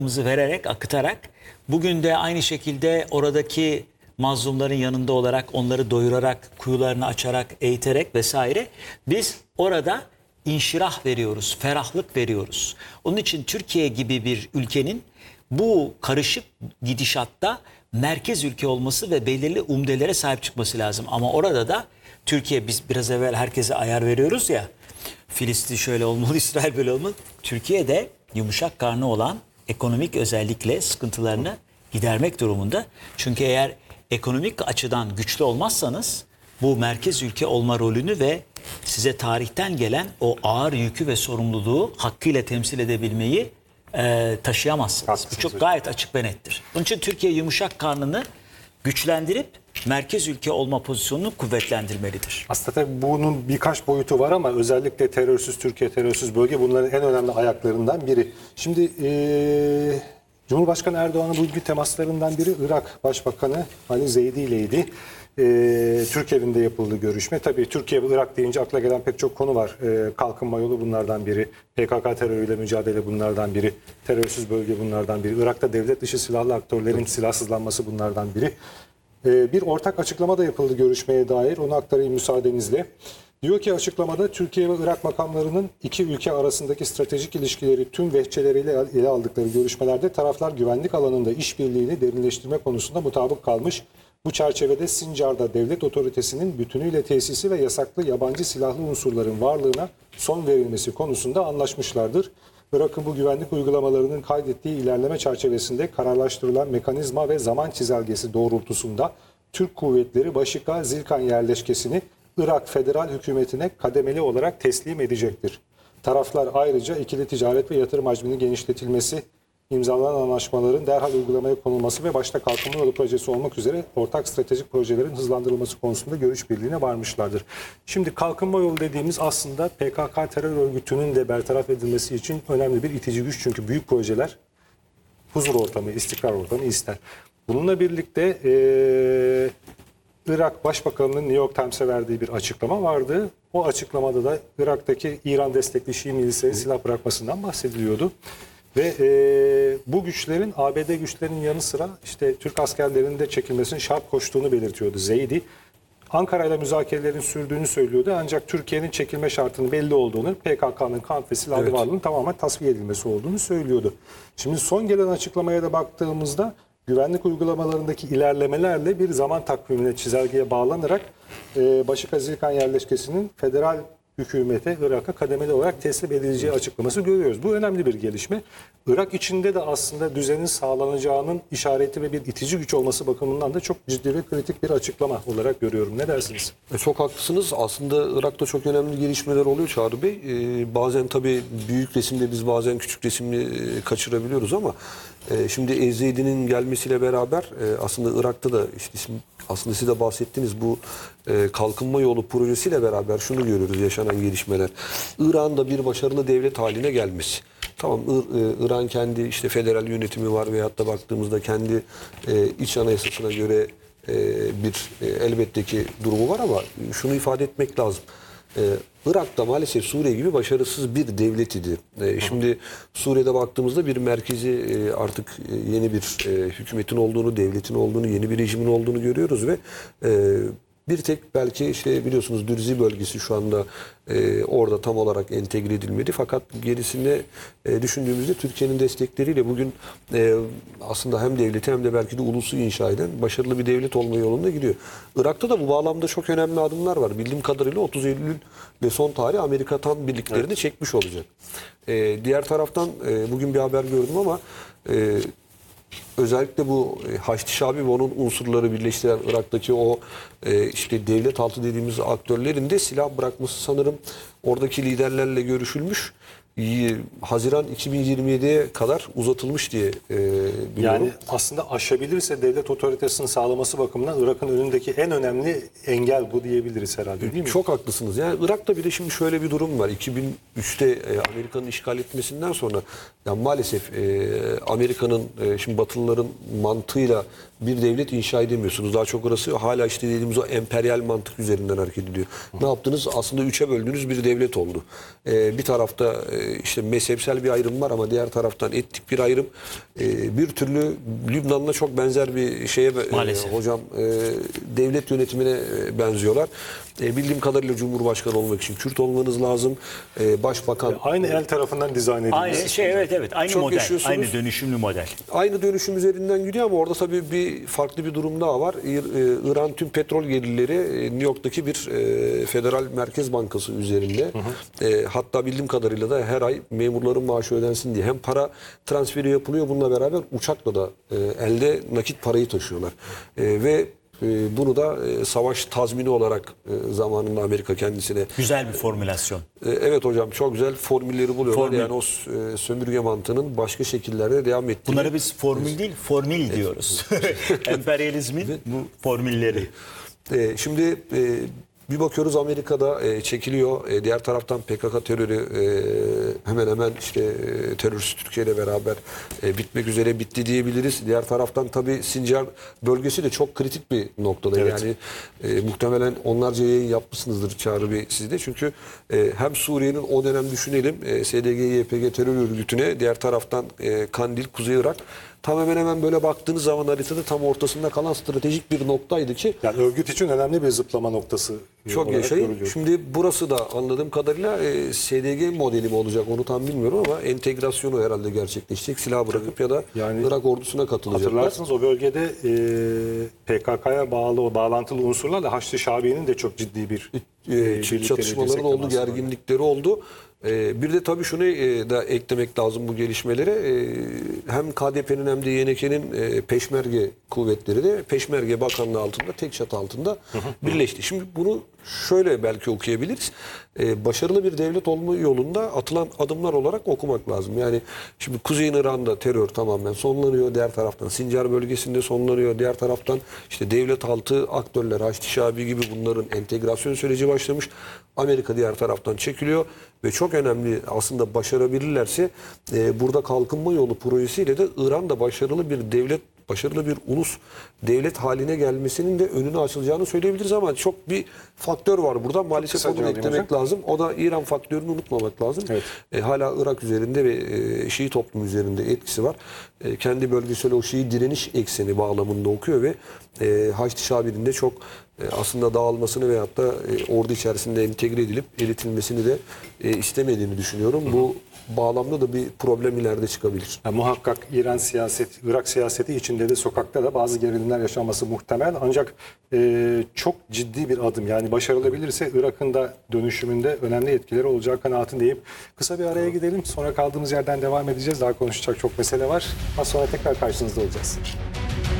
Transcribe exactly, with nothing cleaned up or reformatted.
vererek, akıtarak, bugün de aynı şekilde oradaki mazlumların yanında olarak, onları doyurarak, kuyularını açarak, eğiterek vesaire biz orada inşirah veriyoruz, ferahlık veriyoruz. Onun için Türkiye gibi bir ülkenin bu karışık gidişatta merkez ülke olması ve belirli umdelere sahip çıkması lazım. Ama orada da Türkiye, biz biraz evvel herkese ayar veriyoruz ya, Filistin şöyle olmalı, İsrail böyle olmalı. Türkiye'de yumuşak karnı olan, ekonomik özellikle sıkıntılarını gidermek durumunda. Çünkü eğer ekonomik açıdan güçlü olmazsanız bu merkez ülke olma rolünü ve size tarihten gelen o ağır yükü ve sorumluluğu hakkıyla temsil edebilmeyi e, taşıyamazsınız. Haklısınız Bu çok hocam. gayet açık ve nettir. Bunun için Türkiye yumuşak karnını güçlendirip merkez ülke olma pozisyonunu kuvvetlendirmelidir. Aslında tabii bunun birkaç boyutu var ama özellikle terörsüz Türkiye, terörsüz bölge bunların en önemli ayaklarından biri. Şimdi e, Cumhurbaşkanı Erdoğan'ın bugünkü temaslarından biri Irak Başbakanı Ali Zeydi ileydi. E, Türk evinde yapıldı görüşme. Tabii Türkiye ve Irak deyince akla gelen pek çok konu var. E, kalkınma yolu bunlardan biri. P K K terörüyle mücadele bunlardan biri. Terörsüz bölge bunlardan biri. Irak'ta devlet dışı silahlı aktörlerin silahsızlanması bunlardan biri. Bir ortak açıklama da yapıldı görüşmeye dair. Onu aktarayım müsaadenizle. Diyor ki açıklamada Türkiye ve Irak makamlarının iki ülke arasındaki stratejik ilişkileri tüm vehçeleriyle ele aldıkları görüşmelerde taraflar güvenlik alanında işbirliğini derinleştirme konusunda mutabık kalmış. Bu çerçevede Sincar'da devlet otoritesinin bütünüyle tesisi ve yasaklı yabancı silahlı unsurların varlığına son verilmesi konusunda anlaşmışlardır. Irak'ın bu güvenlik uygulamalarının kaydettiği ilerleme çerçevesinde kararlaştırılan mekanizma ve zaman çizelgesi doğrultusunda Türk kuvvetleri Başika Zilkan yerleşkesini Irak Federal Hükümeti'ne kademeli olarak teslim edecektir. Taraflar ayrıca ikili ticaret ve yatırım hacminin genişletilmesi, imzalanan anlaşmaların derhal uygulamaya konulması ve başta kalkınma yolu projesi olmak üzere ortak stratejik projelerin hızlandırılması konusunda görüş birliğine varmışlardır. Şimdi kalkınma yolu dediğimiz aslında P K K terör örgütünün de bertaraf edilmesi için önemli bir itici güç. Çünkü büyük projeler huzur ortamı, istikrar ortamı ister. Bununla birlikte ee, Irak Başbakanı'nın New York Times'e verdiği bir açıklama vardı. O açıklamada da Irak'taki İran destekli Şii milislerin silah bırakmasından bahsediliyordu. Ve e, bu güçlerin A B D güçlerinin yanı sıra işte Türk askerlerinin de çekilmesinin şart koştuğunu belirtiyordu Zeydi. Ankara ile müzakerelerin sürdüğünü söylüyordu. Ancak Türkiye'nin çekilme şartının belli olduğunu, P K K'nın kanat ve silahlı Evet. varlığının tamamen tasfiye edilmesi olduğunu söylüyordu. Şimdi son gelen açıklamaya da baktığımızda güvenlik uygulamalarındaki ilerlemelerle bir zaman takvimine, çizelgeye bağlanarak e, Başika Zilkan yerleşkesinin federal hükümete, Irak'a kademeli olarak teslim edileceği açıklaması görüyoruz. Bu önemli bir gelişme. Irak içinde de aslında düzenin sağlanacağının işareti ve bir itici güç olması bakımından da çok ciddi ve kritik bir açıklama olarak görüyorum. Ne dersiniz? E, çok haklısınız. Aslında Irak'ta çok önemli gelişmeler oluyor Çağrı Bey. E, bazen tabii büyük resimde biz bazen küçük resimli e, kaçırabiliyoruz ama e, şimdi Ezeydi'nin gelmesiyle beraber e, aslında Irak'ta da işte isim, aslında siz de bahsettiniz bu e, kalkınma yolu projesiyle beraber şunu görüyoruz yaşanan gelişmeler. İran'ın da bir başarılı devlet haline gelmesi. Tamam, İran kendi işte federal yönetimi var veyahut da baktığımızda kendi e, iç anayasasına göre e, bir e, elbette ki durumu var ama şunu ifade etmek lazım. E, Irak'ta maalesef Suriye gibi başarısız bir devlet idi. E, şimdi Suriye'de baktığımızda bir merkezi e, artık e, yeni bir e, hükümetin olduğunu, devletin olduğunu, yeni bir rejimin olduğunu görüyoruz ve e, bir tek belki işte biliyorsunuz Dürzi bölgesi şu anda e, orada tam olarak entegre edilmedi. Fakat gerisini e, düşündüğümüzde Türkiye'nin destekleriyle bugün e, aslında hem devleti hem de belki de ulusu inşa eden başarılı bir devlet olma yolunda gidiyor. Irak'ta da bu bağlamda çok önemli adımlar var. Bildiğim kadarıyla otuz Eylül ve son tarih Amerika tam birliklerini evet. çekmiş olacak. E, diğer taraftan e, bugün bir haber gördüm ama e, özellikle bu Haçlı Şabi ve onun unsurları birleştiren Irak'taki o e, işte devlet altı dediğimiz aktörlerin de silah bırakması sanırım oradaki liderlerle görüşülmüş. Haziran iki bin yirmi yediye kadar uzatılmış diye e, biliyorum. Yani aslında aşabilirse devlet otoritesini sağlaması bakımından Irak'ın önündeki en önemli engel bu diyebiliriz herhalde, değil mi? Çok haklısınız. Yani Irak'ta bir de şimdi şöyle bir durum var. iki bin üçte e, Amerika'nın işgal etmesinden sonra yani maalesef e, Amerika'nın e, şimdi Batılıların mantığıyla bir devlet inşa edemiyorsunuz. Daha çok orası hala işte dediğimiz o emperyal mantık üzerinden hareket ediyor. Ne yaptınız? Aslında üçe böldüğünüz bir devlet oldu. Ee, bir tarafta e, işte mezhepsel bir ayrım var ama diğer taraftan etnik bir ayrım. Ee, bir türlü Lübnan'la çok benzer bir şeye e, Maalesef. hocam e, devlet yönetimine e, benziyorlar. E, bildiğim kadarıyla Cumhurbaşkanı olmak için Kürt olmanız lazım. E, başbakan Aynı el tarafından dizayn edilmiş. Aynı şey, evet evet, aynı Çok model, yaşıyorsunuz. aynı dönüşümlü model. aynı dönüşüm üzerinden gidiyor ama orada tabii bir farklı bir durum daha var. İr- e, İran tüm petrol gelirleri e, New York'taki bir e, Federal Merkez Bankası üzerinde. Hı hı. E, hatta bildiğim kadarıyla da her ay memurların maaşı ödensin diye hem para transferi yapılıyor, bununla beraber uçakla da e, elde nakit parayı taşıyorlar. E, ve e, bunu da e, savaş tazmini olarak e, zamanında Amerika kendisine. Güzel bir formülasyon. E, evet hocam, çok güzel formülleri buluyorlar. Formül. Yani o e, sömürge mantığının başka şekillerde devam ettiğini. Bunları biz formül değil, formül diyoruz. Emperyalizmin bu formülleri. E, şimdi e, bir bakıyoruz Amerika'da e, çekiliyor. E, diğer taraftan P K K terörü e, hemen hemen işte e, terörist Türkiye ile beraber e, bitmek üzere bitti diyebiliriz. Diğer taraftan tabii Sincar bölgesi de çok kritik bir noktada. Evet. Yani e, muhtemelen onlarca yayın yapmışsınızdır Çağrı Bey siz de. Çünkü e, hem Suriye'nin o dönem düşünelim e, S D G Y P G terör örgütüne, diğer taraftan e, Kandil, Kuzey Irak. Tam hemen hemen böyle baktığınız zaman haritada tam ortasında kalan stratejik bir noktaydı ki Yani örgüt için önemli bir zıplama noktası. çok olarak yaşayın. görülüyor. Şimdi burası da anladığım kadarıyla e, S D G modeli mi olacak onu tam bilmiyorum ama entegrasyonu herhalde gerçekleşecek. Silah bırakıp ya da Yani Irak ordusuna katılacaklar. Hatırlarsınız o bölgede e, P K K'ya bağlı o bağlantılı unsurlarla Haçlı Şabi'nin de çok ciddi bir E, e, çift birlikleri, çatışmaların dirsek oldu, teması var. gerginlikleri oldu. E, bir de tabii şunu e, da eklemek lazım bu gelişmelere. E, hem K D P'nin hem de Y N K'nin e, peşmerge kuvvetleri de Peşmerge Bakanlığı altında, tek çatı altında birleşti. Şimdi bunu şöyle belki okuyabiliriz. E, başarılı bir devlet olma yolunda atılan adımlar olarak okumak lazım. Yani şimdi Kuzey İran'da terör tamamen sonlanıyor. Diğer taraftan Sincar bölgesinde sonlanıyor. Diğer taraftan işte devlet altı aktörler, Haçlı Şabi gibi bunların entegrasyon süreci başlamış. Amerika diğer taraftan çekiliyor ve çok önemli aslında başarabilirlerse e, burada kalkınma yolu projesiyle de İran'da başarılı bir devlet, başarılı bir ulus devlet haline gelmesinin de önünü açılacağını söyleyebiliriz ama çok bir faktör var burada. Maalesef kısaca onu alayım eklemek hocam. lazım. O da İran faktörünü unutmamak lazım. Evet. E, hala Irak üzerinde ve e, Şii toplumu üzerinde etkisi var. E, kendi bölgesel o Şii direniş ekseni bağlamında okuyor ve e, Haçlı Şabi'nin de çok e, aslında dağılmasını veyahut da e, ordu içerisinde entegre edilip eritilmesini de e, istemediğini düşünüyorum. Bu bağlamda da bir problem ileride çıkabilir. Ya, muhakkak İran siyaseti, Irak siyaseti içinde de sokakta da bazı gerilimler yaşanması muhtemel. Ancak e, çok ciddi bir adım, yani başarılabilirse Irak'ın da dönüşümünde önemli etkileri olacağı kanaatindeyim. Kısa bir araya gidelim. Sonra kaldığımız yerden devam edeceğiz. Daha konuşacak çok mesele var. Az sonra tekrar karşınızda olacağız.